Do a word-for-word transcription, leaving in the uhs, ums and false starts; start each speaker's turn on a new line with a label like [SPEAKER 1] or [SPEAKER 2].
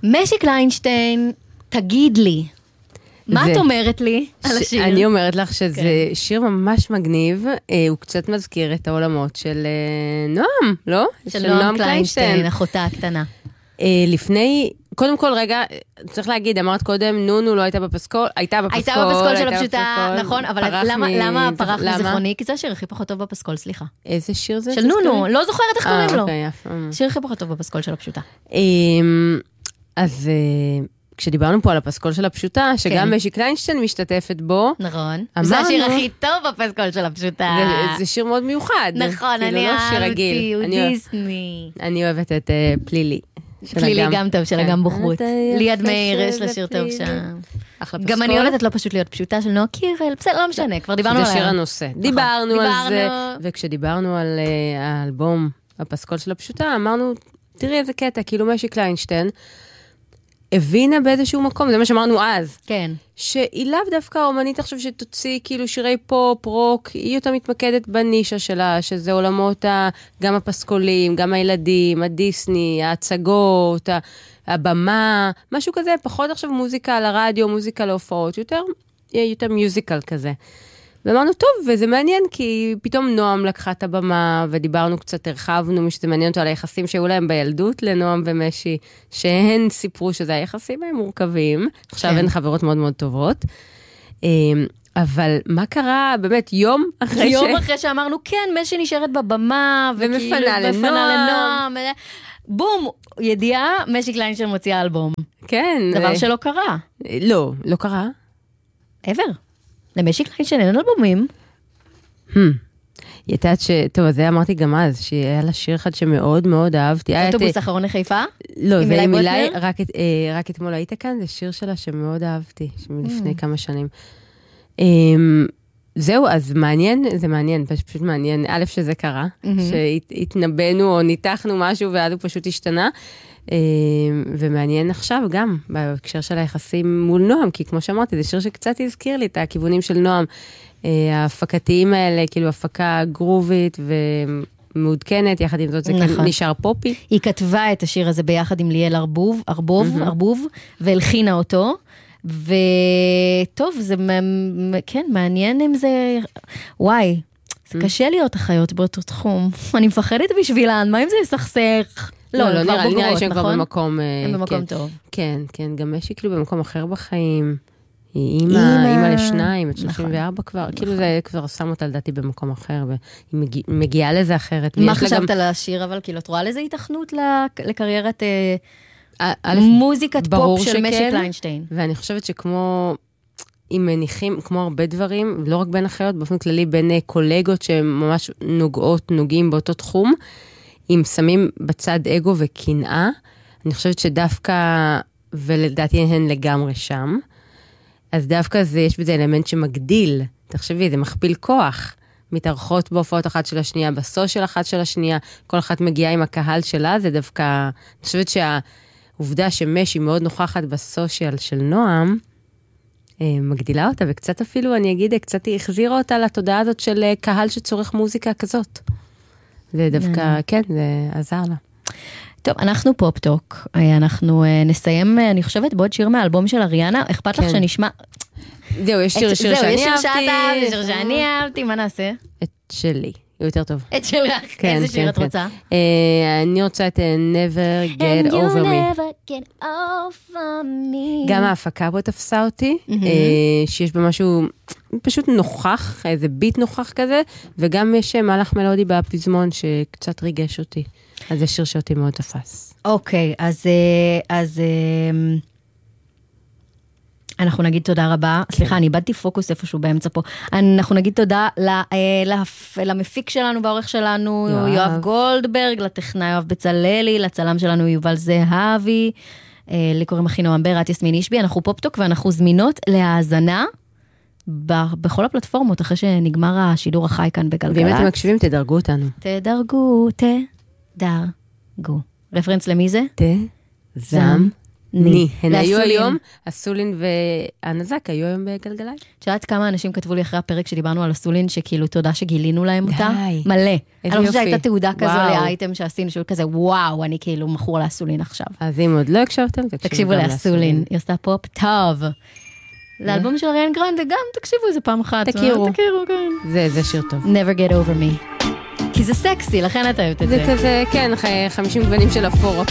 [SPEAKER 1] משי קליינשטיין, תגיד לי, מה את אומרת לי על השיר?
[SPEAKER 2] אני אומרת לך שזה שיר ממש מגניב, הוא קצת מזכיר את העולמות של נועם, לא?
[SPEAKER 1] של נועם קליינשטיין, אחותה הקטנה.
[SPEAKER 2] לפני, קודם כל רגע, צריך להגיד, אמרת קודם, נונו לא הייתה בפסקול, הייתה בפסקול.
[SPEAKER 1] הייתה בפסקול של הפשוטה, נכון, אבל למה פרח מזיכרוני? כי זה השיר הכי פחות טוב בפסקול, סליחה.
[SPEAKER 2] איזה שיר זה?
[SPEAKER 1] של נונו, לא זוכרת איך קוראים לו. שיר הכי פחות טוב בפסקול של הפשוטה.
[SPEAKER 2] אז כשדיברנו פה על הפסקול של הפשוטה, שגם משי קליינשטיין משתתפת בו.
[SPEAKER 1] נכון. זה השיר הכי טוב בפסקול של הפשוטה.
[SPEAKER 2] זה שיר מאוד מיוחד.
[SPEAKER 1] נכון, אני אהבתי, הוא דיסני.
[SPEAKER 2] אני אוהבת את פלילי.
[SPEAKER 1] פלילי גם טוב, שלה גם בוחרות. ליד מאיר, יש לה שיר טוב שם. גם אני אוהבת את לא פשוט להיות פשוטה של נועה קירל, בסדר, לא משנה, כבר דיברנו עליה.
[SPEAKER 2] זה שיר הנושא. דיברנו על זה, וכשדיברנו על האלבום, הפסקול של הפשוטה, אמרנו, תראי איזה קטע, כאילו משי קליינשטיין, הבינה באיזשהו מקום, זה מה שאמרנו אז.
[SPEAKER 1] כן.
[SPEAKER 2] שהיא לאו דווקא האומנית עכשיו שתוציא כאילו שירי פופ, רוק, היא יותר מתמקדת בנישה שלה, שזה עולמות גם הפסקולים, גם הילדים, הדיסני, ההצגות, הבמה, משהו כזה, פחות עכשיו מוזיקה על הרדיו, מוזיקה להופעות, יותר, יותר מיוזיקל כזה. ואמרנו, טוב, וזה מעניין, כי פתאום נועם לקחה את הבמה, ודיברנו קצת, הרחבנו, שזה מעניין אותו על היחסים שהיו להם בילדות לנועם ומשי, שהן סיפרו שזה היחסים הם מורכבים, עכשיו הן חברות מאוד מאוד טובות. אבל מה קרה באמת יום אחרי ש...
[SPEAKER 1] יום אחרי שאמרנו, כן, משי נשארת בבמה,
[SPEAKER 2] ומפנה לנועם.
[SPEAKER 1] בום, ידיעה, משי קליינשטיין מוציאה אלבום.
[SPEAKER 2] כן.
[SPEAKER 1] דבר שלא קרה.
[SPEAKER 2] לא, לא קרה.
[SPEAKER 1] עבר. למשי קליינשטיין אין אלבומים.
[SPEAKER 2] יתעת ש... טוב, אז זה אמרתי גם אז, שהיה לה שיר אחד שמאוד מאוד אהבתי.
[SPEAKER 1] אוטובוס אחרון לחיפה?
[SPEAKER 2] לא, זה עם אילי, רק אתמול היית כאן, זה שיר שלה שמאוד אהבתי, מלפני כמה שנים. זהו, אז מעניין, זה מעניין, פשוט מעניין, א' שזה קרה, שהתנבאנו או ניתחנו משהו ואז הוא פשוט השתנה, ומעניין עכשיו גם, בהקשר של היחסים מול נועם, כי כמו שאמרתי, זה שיר שקצת הזכיר לי את הכיוונים של נועם, ההפקתיים האלה, כאילו הפקה גרובית ומעודכנת, יחד עם זאת זה נכון. נשאר פופי.
[SPEAKER 1] היא כתבה את השיר הזה ביחד עם ליאל ארבוב, ארבוב, mm-hmm. ארבוב, והלחינה אותו, וטוב, זה כן, מעניין אם זה, וואי, זה mm-hmm. קשה להיות החיות באותו תחום, אני מפחדת בשבילן, מה אם זה יסכסך?
[SPEAKER 2] לא, לא, נראה לי שהם כבר במקום...
[SPEAKER 1] הם במקום טוב.
[SPEAKER 2] כן, כן, גם יש כאילו במקום אחר בחיים. היא אימא, אימא לשניים, את שלושים וארבע כבר, כאילו זה כבר שם אותה לדעתי במקום אחר, והיא מגיעה לזה אחרת.
[SPEAKER 1] מה חשבת על השיר, אבל כאילו, את רואה לזה התכנות לקריירת מוזיקת פופ של משי קליינשטיין?
[SPEAKER 2] ואני חושבת שכמו... אם מניחים, כמו הרבה דברים, לא רק בין אחיות, באופן כללי בין קולגות שממש נוגעות, נוגעים באותו תחום, אם שמים בצד אגו וקנאה, אני חושבת שדווקא, ולדעתי הן לגמרי שם, אז דווקא זה, יש בזה אלמנט שמגדיל, תחשבי, זה מכפיל כוח, מתארחות בהופעות אחת של השנייה, בסושיאל אחת של השנייה, כל אחת מגיעה עם הקהל שלה, זה דווקא, אני חושבת שהעובדה שמשי מאוד נוכחת בסושיאל של נועם, מגדילה אותה, וקצת אפילו, אני אגיד, קצת היא החזירה אותה לתודעה הזאת של קהל שצורך מוזיקה כזאת. זה דווקא, כן, זה עזר לה.
[SPEAKER 1] טוב, אנחנו פופ-טוק, אנחנו נסיים, אני חושבת, בעוד שיר מהאלבום של אריאנה, אכפת לך שנשמע...
[SPEAKER 2] זהו, יש שיר שאני אהבתי.
[SPEAKER 1] זהו, יש שיר שאת אהבת, שיר שאני אהבתי, מה נעשה?
[SPEAKER 2] את שלי, הוא יותר טוב.
[SPEAKER 1] את שלך, איזה שיר את רוצה?
[SPEAKER 2] אני רוצה את Never Get Over Me.
[SPEAKER 1] And you never get over me.
[SPEAKER 2] גם ההפקה בו תפסה אותי, שיש בה משהו פשוט נוכח, איזה ביט נוכח כזה, וגם יש מהלך מלודי בפזמון שקצת ריגש אותי. אז זה שיר שאותי מאוד תפס.
[SPEAKER 1] אוקיי, אז, אז אנחנו נגיד תודה רבה. סליחה, אני איבדתי פוקוס איפשהו באמצע פה. אנחנו נגיד תודה למפיק שלנו, בעורך שלנו, יואב גולדברג, לטכנאי יואב בצללי, לצלם שלנו יובל זהבי, לקוראים אחי נועם בר, את יסמין אישבי. אנחנו פופטוק ואנחנו זמינות להאזנה בכל הפלטפורמות, אחרי שנגמר השידור החי כאן בגלגלצ.
[SPEAKER 2] ואם אתם מקשיבים, תדרגו אותנו.
[SPEAKER 1] תדרגו, תדרגו. רפרנס למי זה?
[SPEAKER 2] תזמרו. ני. הן היו היום, הסולין והנזק היו היום בגלגלי.
[SPEAKER 1] את יודעת כמה אנשים כתבו לי אחרי הפרק שדיברנו על הסולין, שכאילו תודה שגילינו להם אותה? מלא. אני חושבת שהייתה תעודה כזו לאייטם שעשינו, שהוא כזה, וואו, אני כאילו מכור לאסולין עכשיו.
[SPEAKER 2] אז אם עוד לא הקשבתם,
[SPEAKER 1] תקשיבו לאסולין. היא עושה פופ טוב. לאלבום של אריאנה גרנדה, גם תקשיבו איזה פעם אחת.
[SPEAKER 2] תכירו.
[SPEAKER 1] תכירו, כן.
[SPEAKER 2] זה שיר טוב.
[SPEAKER 1] Never get over me. כי זה סקסי, לכן אתה אוהבת את זה.
[SPEAKER 2] זה כזה, כן, חמישים גוונים של אפור.